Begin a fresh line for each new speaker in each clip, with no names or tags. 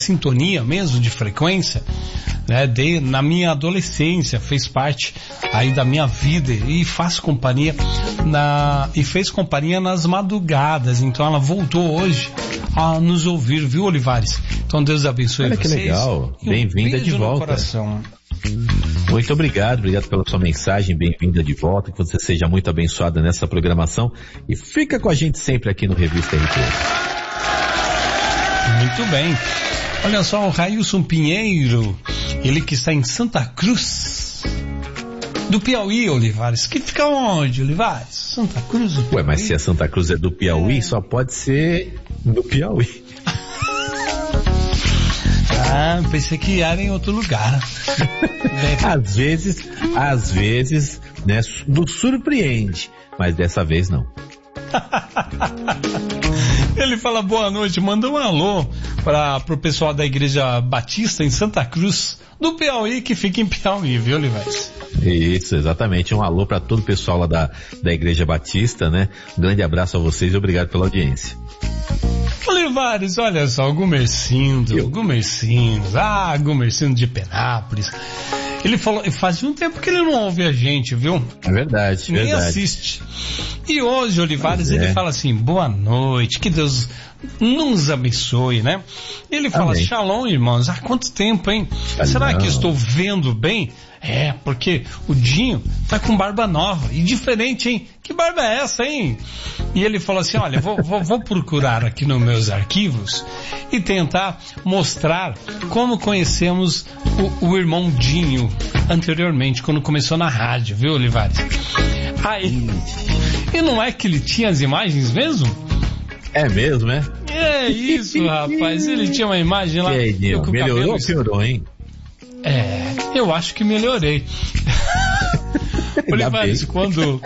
sintonia mesmo, de frequência, né? Na minha adolescência, fez parte aí da minha vida e fez companhia nas madrugadas. Então ela voltou hoje a nos ouvir, viu, Olivares? Então Deus abençoe vocês.
Olha que legal, bem-vinda de volta.
Coração.
Muito obrigado pela sua mensagem, bem-vinda de volta, que você seja muito abençoada nessa programação e fica com a gente sempre aqui no Revista RT.
Muito bem. Olha só, o Railson Pinheiro, ele que está em Santa Cruz do Piauí, Olivares. Que fica onde, Olivares? Santa Cruz do Piauí.
Ué, mas se a Santa Cruz é do Piauí, só pode ser do Piauí.
Ah, pensei que era em outro lugar.
Às vezes, né, nos surpreende, mas dessa vez não.
Ele fala boa noite, manda um alô pro pessoal da Igreja Batista em Santa Cruz do Piauí, que fica em Piauí, viu, Olivares?
Isso, exatamente, um alô para todo o pessoal lá da Igreja Batista, né? Um grande abraço a vocês e obrigado pela audiência.
Olivares, olha só, o Gumercindo de Penápolis. Ele falou, faz um tempo que ele não ouve a gente, viu?
É verdade,
nem assiste. E hoje, Olivares, ele fala assim, boa noite, que Deus nos abençoe, né? Ele fala, amém. Shalom, irmãos, há quanto tempo, hein? Será que estou vendo bem? É, porque o Dinho tá com barba nova e diferente, hein? Que barba é essa, hein? E ele falou assim, olha, vou procurar aqui nos meus arquivos e tentar mostrar como conhecemos o irmão Dinho anteriormente, quando começou na rádio, viu, Olivares? Aí, e não é que ele tinha as imagens mesmo?
É mesmo, né?
É isso, rapaz, ele tinha uma imagem lá.
Melhorou ou piorou, hein?
É, eu acho que melhorei. Olivares, quando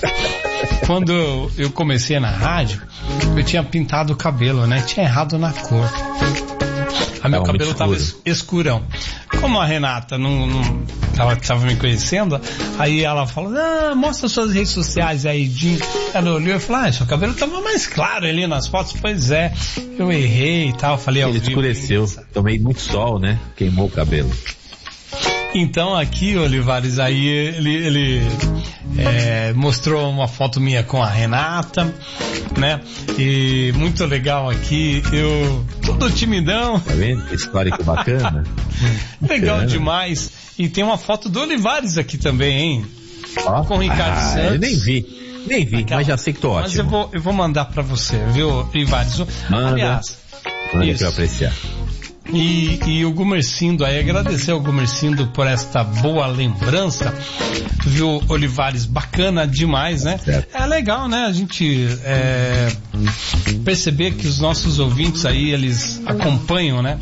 eu comecei na rádio, eu tinha pintado o cabelo, né? Tinha errado na cor. Meu cabelo estava escurão. Como a Renata ela estava me conhecendo, aí ela falou, mostra suas redes sociais aí, Dinho. Ela olhou e falou, seu cabelo estava mais claro ali nas fotos. Pois é, eu errei e tal, falei ao vivo.
Ele escureceu, tomei muito sol, né? Queimou o cabelo.
Então aqui, Olivares, aí ele mostrou uma foto minha com a Renata, né? E muito legal aqui, eu todo timidão.
Tá vendo? Histórico bacana.
Legal demais. E tem uma foto do Olivares aqui também, hein? Com o Ricardo Santos.
Eu nem vi, mas já sei que tô ótimo.
Mas eu vou mandar pra você, viu, Olivares?
Manda pra eu apreciar.
E o Gumercindo aí, agradecer ao Gumercindo por esta boa lembrança, viu, Olivares? Bacana demais, né?
Certo.
É legal, né? A gente perceber que os nossos ouvintes aí, eles acompanham, né?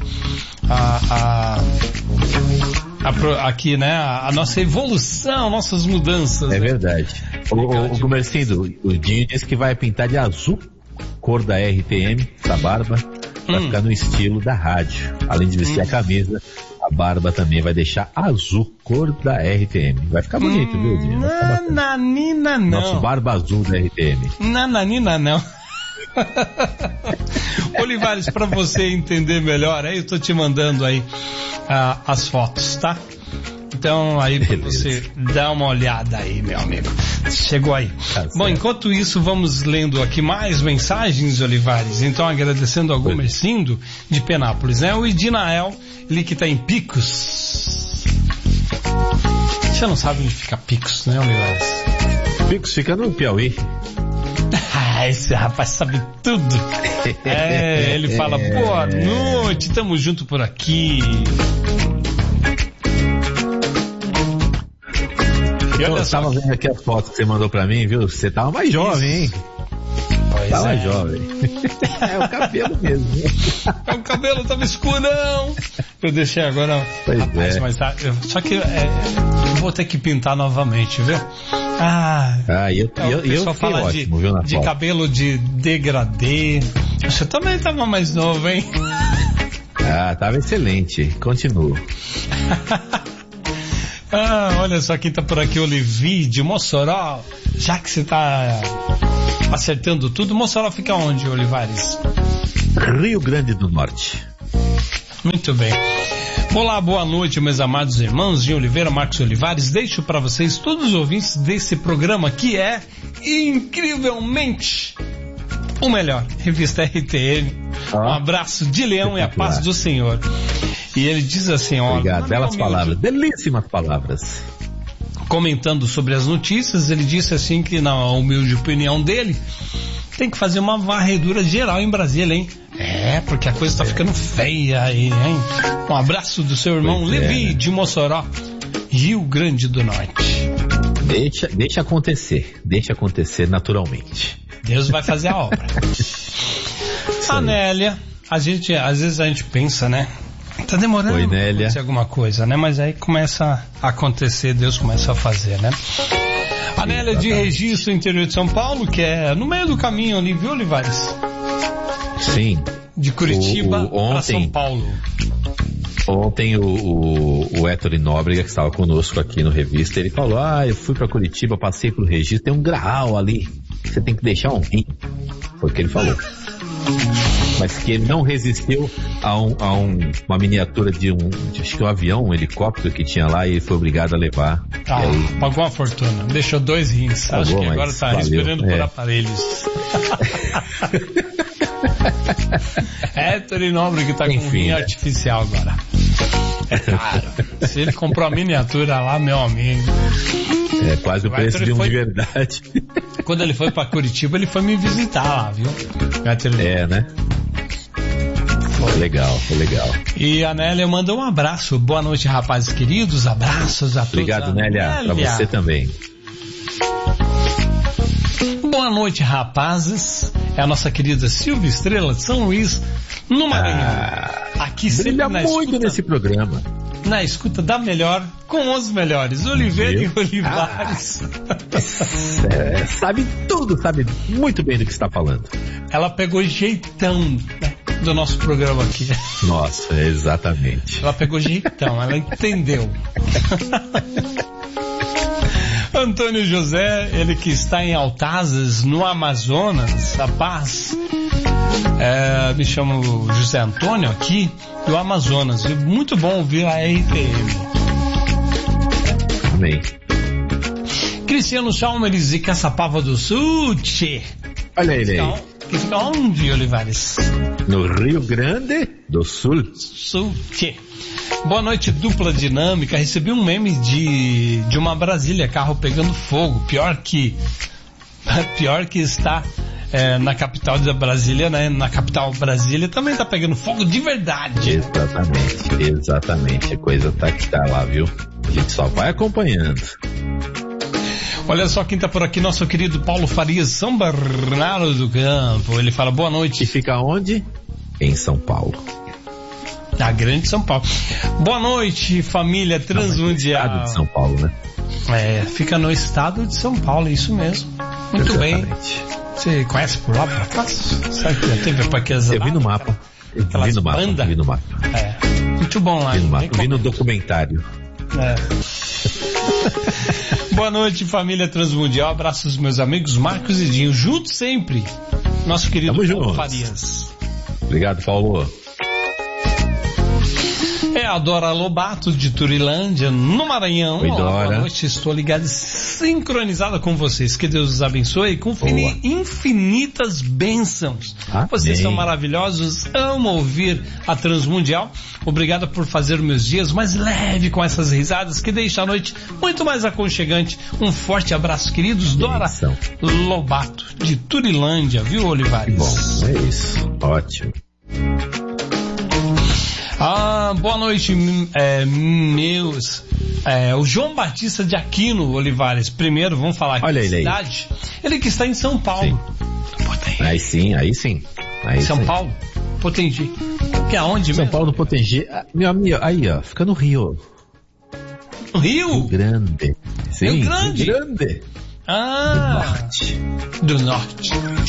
Aqui, né? A nossa evolução, nossas mudanças.
É, né? Verdade. O Gumercindo, o Dinho disse que vai pintar de azul, cor da RTM, essa barba. Vai ficar no estilo da rádio. Além de vestir a camisa, a barba também vai deixar azul, cor da RTM. Vai ficar bonito, viu, Dinho?
Nananina não.
Nosso barba azul da RTM.
Nananina não. Olivares, para você entender melhor, aí eu tô te mandando aí as fotos, tá? Então aí pra você dar uma olhada aí, meu amigo. Chegou aí. Bom, enquanto isso, vamos lendo aqui mais mensagens, Olivares. Então, agradecendo ao Gumercindo de Penápolis, né? O Idinael, ele que tá em Picos. Você não sabe onde fica Picos, né, Olivares?
Picos fica no Piauí.
Esse rapaz sabe tudo. Ele fala, boa noite, tamo junto por aqui.
Eu tava vendo aqui as fotos que você mandou pra mim, viu? Você tava mais jovem, hein? Tava jovem. É o cabelo mesmo.
O cabelo tava escurão. Eu deixei agora.
Pois
rapaz, mas tá, só que eu vou ter que pintar novamente, viu?
Eu
fala
ótimo, viu,
de cabelo de degradê. Você também tava mais novo, hein?
Tava excelente. Continua.
Olha só quem tá por aqui, Olivi de Mossoró. Já que você tá acertando tudo, Mossoró fica onde, Olivares?
Rio Grande do Norte.
Muito bem. Olá, boa noite, meus amados irmãos de Oliveira, Marcos Olivares. Deixo para vocês todos os ouvintes desse programa que é incrivelmente o melhor, Revista RTM. Um abraço de leão e a paz do Senhor. E ele diz assim, ó...
Obrigado, belas palavras, belíssimas palavras.
Comentando sobre as notícias, ele disse assim que, na humilde opinião dele, tem que fazer uma varredura geral em Brasília, hein? Porque a coisa tá ficando feia aí, hein? Um abraço do seu irmão Levi, de Mossoró, Rio Grande do Norte.
Deixa acontecer naturalmente.
Deus vai fazer a obra. Anélia, às vezes a gente pensa, né? Tá demorando pra acontecer alguma coisa, né? Mas aí começa a acontecer, Deus começa a fazer, né? Anélia de Registro, interior de São Paulo, que é no meio do caminho ali, viu, Olivares?
Sim.
De Curitiba para São Paulo.
Ontem o Héctor Nóbrega, que estava conosco aqui no Revista, ele falou, eu fui para Curitiba, passei pro Registro, tem um graal ali, você tem que deixar um rim. Foi o que ele falou. Mas que ele não resistiu a uma miniatura acho que um avião, um helicóptero que tinha lá, e ele foi obrigado a levar.
Aí, pagou uma fortuna, deixou 2 rins. Acho que agora tá respirando por aparelhos. Héctor Nóbrega que tá com um rim artificial agora. É caro. Se ele comprou a miniatura lá, meu amigo.
É quase o preço de um de verdade.
Quando ele foi pra Curitiba, ele foi me visitar lá, viu?
Né? Foi legal.
E a Nélia mandou um abraço. Boa noite, rapazes queridos. Abraços a todos.
Obrigado, Nélia. Pra você também.
Boa noite, rapazes. É a nossa querida Silvia Estrela de São Luís, no Maranhão. Aqui sempre na
muito escuta, nesse programa.
Na escuta da melhor, com os melhores, Oliveira e Olivares.
Sabe tudo, sabe muito bem do que está falando.
Ela pegou jeitão, né, do nosso programa aqui.
Nossa, exatamente.
Ela pegou jeitão, ela entendeu. Antônio José, ele que está em Altazes, no Amazonas, a paz. Me chamo José Antônio aqui, do Amazonas. Muito bom ouvir a RTM.
Amém.
Cristiano Chalmers e Caçapava do Sul, tchê.
Olha ele aí.
Que fica onde, Olivares?
No Rio Grande do Sul.
Tchê. Boa noite, dupla dinâmica. Recebi um meme de uma Brasília, carro pegando fogo. Pior que está na capital da Brasília, né? Na capital Brasília também está pegando fogo de verdade.
Exatamente. A coisa tá lá, viu? A gente só vai acompanhando.
Olha só quem tá por aqui, nosso querido Paulo Farias, São Bernardo do Campo. Ele fala boa noite.
E fica onde? Em São Paulo.
Na grande São Paulo. Boa noite, família Transmundial.
No estado de São Paulo, né?
Fica no estado de São Paulo, isso mesmo. Muito
Exatamente.
bem. Você conhece por lá, por acaso? Sabe que já teve para que
Eu vi no mapa. Vi no mapa.
Muito bom lá.
Vi no documentário.
Boa noite, família Transmundial. Abraços, meus amigos Marcos e Dinho. Juntos sempre. Nosso querido Paulo Farias.
Obrigado, Paulo.
A Dora Lobato de Turilândia, no Maranhão.
Oi, Dora.
Boa noite, estou ligada e sincronizada com vocês. Que Deus os abençoe com infinitas bênçãos.
Amém.
Vocês são maravilhosos, amo ouvir a Transmundial. Obrigada por fazer meus dias mais leve com essas risadas que deixam a noite muito mais aconchegante. Um forte abraço, queridos. Dora Lobato de Turilândia, viu, Olivares?
Bom, é isso. Ótimo.
Boa noite, o João Batista de Aquino, Olivares. Primeiro, vamos falar aqui da cidade. Ele que está em São Paulo.
Sim. Aí sim.
São Paulo? Potengi. Que é onde mesmo?
São Paulo do Potengi. Meu amigo, aí ó, fica no Rio.
No Rio?
Rio Grande. Sim,
Rio Grande?
Rio Grande.
Do norte.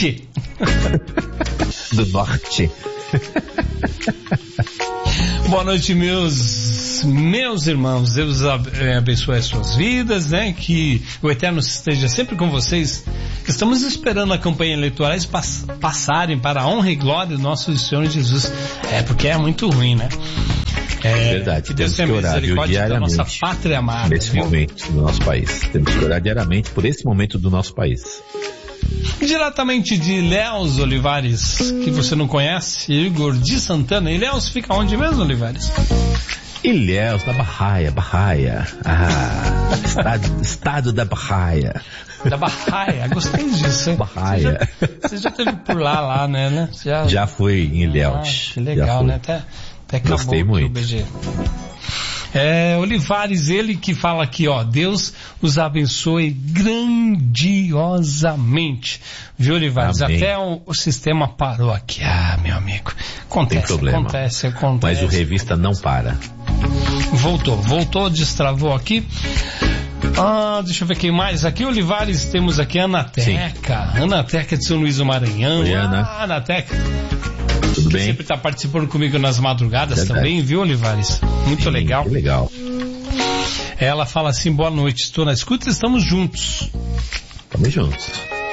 Do norte.
Boa noite, meus irmãos. Deus abençoe as suas vidas, né? Que o Eterno esteja sempre com vocês que estamos esperando a campanha eleitorais passarem para a honra e glória do nosso Senhor Jesus. Porque é muito ruim, né?
Verdade,
que Deus
temos que orar diariamente
da nossa pátria amada.
Nesse momento do nosso país. Temos que orar diariamente por esse momento do nosso país.
Diretamente de Ilhéus, Olivares, que você não conhece, Igor de Santana. Ilhéus fica onde mesmo, Olivares?
Ilhéus, da Bahia. Estado da Bahia.
Da Bahia, gostei disso, hein?
Bahia.
Você já esteve por lá, né?
Já fui em Ilhéus.
Que legal, né? Até acabou.
Gostei muito.
O BG. Olivares, ele que fala aqui, Deus os abençoe grandiosamente. Viu, Olivares? Amém. Até o sistema parou aqui. Meu amigo. Acontece.
Mas o Revista não para.
Voltou, destravou aqui. Deixa eu ver quem mais aqui. Olivares, temos aqui a Anateca. Anateca de São Luís do Maranhão.
Oi, Ana.
Anateca.
Tudo bem?
Sempre está participando comigo nas madrugadas também, viu, Olivares? Muito legal.
Que legal.
Ela fala assim, boa noite, estou na escuta e estamos juntos.
Estamos juntos.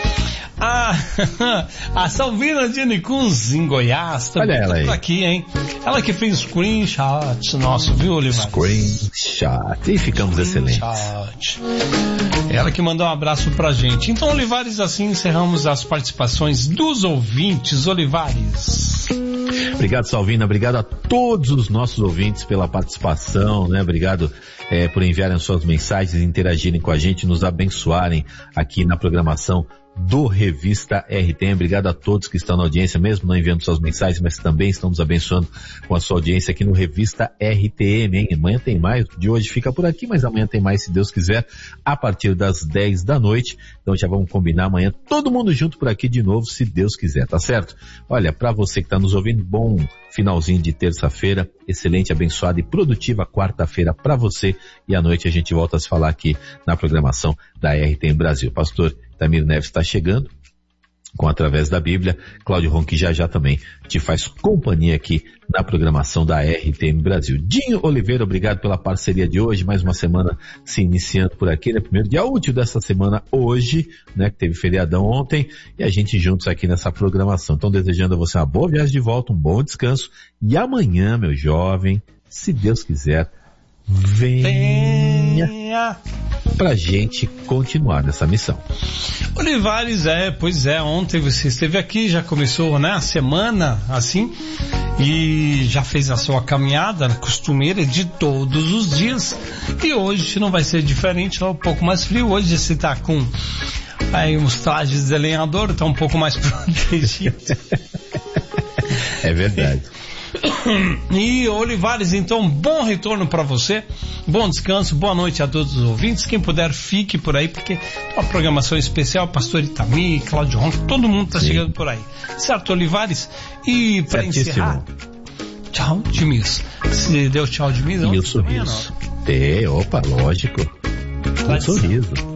A Salvina de Nicuns, em Goiás, também está aqui, hein? Ela que fez screenshot nosso, viu, Olivares?
Screenshot. E ficamos excelentes.
Ela que mandou um abraço pra gente. Então, Olivares, assim encerramos as participações dos ouvintes. Olivares.
Obrigado, Salvina. Obrigado a todos os nossos ouvintes pela participação, né? Obrigado por enviarem suas mensagens, interagirem com a gente, nos abençoarem aqui na programação do Revista RTM. Obrigado a todos que estão na audiência, mesmo não enviando suas mensagens, mas também estamos abençoando com a sua audiência aqui no Revista RTM, hein? Amanhã tem mais, de hoje fica por aqui, mas amanhã tem mais, se Deus quiser, a partir das 10 da noite. Então já vamos combinar amanhã, todo mundo junto por aqui de novo, se Deus quiser, tá certo? Olha, para você que está nos ouvindo, bom finalzinho de terça-feira, excelente, abençoada e produtiva quarta-feira para você, e à noite a gente volta a se falar aqui na programação da RTM Brasil. Pastor Tamir Neves está chegando com Através da Bíblia. Cláudio Ronque já também te faz companhia aqui na programação da RTM Brasil. Dinho Oliveira, obrigado pela parceria de hoje, mais uma semana se iniciando por aqui, né? Primeiro dia útil dessa semana hoje, né? Que teve feriadão ontem, e a gente juntos aqui nessa programação. Então desejando a você uma boa viagem de volta, um bom descanso, e amanhã, meu jovem, se Deus quiser, venha pra gente continuar nessa missão.
Olivares, ontem você esteve aqui, já começou, né, a semana, assim, e já fez a sua caminhada costumeira de todos os dias, e hoje não vai ser diferente, é um pouco mais frio. Hoje você tá com aí uns trajes de lenhador, tá um pouco mais protegido.
É verdade.
E Olivares, então, bom retorno para você, bom descanso, boa noite a todos os ouvintes. Quem puder, fique por aí, porque tem uma programação especial, Pastor Itamir, Cláudio Ronco, todo mundo está chegando por aí, certo, Olivares? E para encerrar, tchau, Dimis. Se deu tchau, Dimis,
e o sorriso. Opa, lógico. Um sorriso.